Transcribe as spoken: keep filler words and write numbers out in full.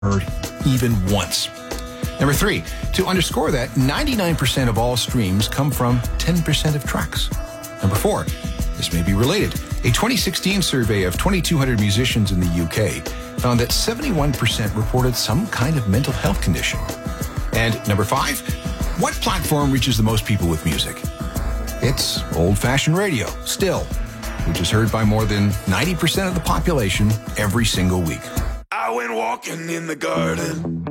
heard even once. Number three, to underscore that, ninety-nine percent of all streams come from ten percent of tracks. Number four, this may be related. A twenty sixteen survey of twenty-two hundred musicians in the U K found that seventy-one percent reported some kind of mental health condition. And number five, what platform reaches the most people with music? It's old-fashioned radio, still, which is heard by more than ninety percent of the population every single week. I went walking in the garden.